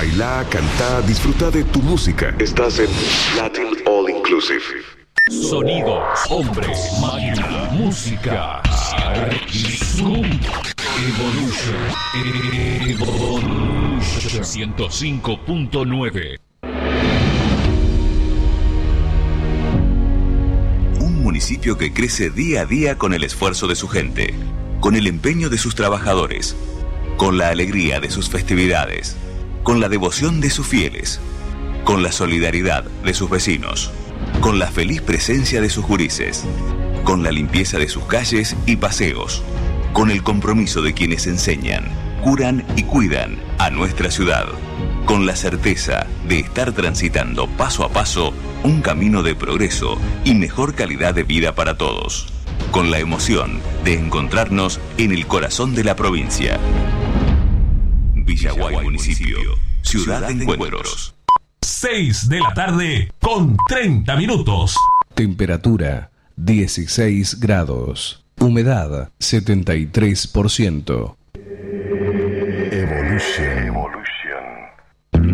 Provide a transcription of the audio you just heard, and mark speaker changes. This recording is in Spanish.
Speaker 1: baila, canta, disfruta de tu música. Estás en Latin All Inclusive.
Speaker 2: Sonidos, hombres, máquina, música. Evolution 105.9.
Speaker 3: Un municipio que crece día a día con el esfuerzo de su gente, con el empeño de sus trabajadores, con la alegría de sus festividades, con la devoción de sus fieles, con la solidaridad de sus vecinos, con la feliz presencia de sus gurises, con la limpieza de sus calles y paseos, con el compromiso de quienes enseñan, curan y cuidan a nuestra ciudad, con la certeza de estar transitando paso a paso un camino de progreso y mejor calidad de vida para todos, con la emoción de encontrarnos en el corazón de la provincia. Villaguay Municipio, Ciudad de Encuentros.
Speaker 2: 6 de la tarde con 30 minutos.
Speaker 4: Temperatura 16 grados. Humedad 73%.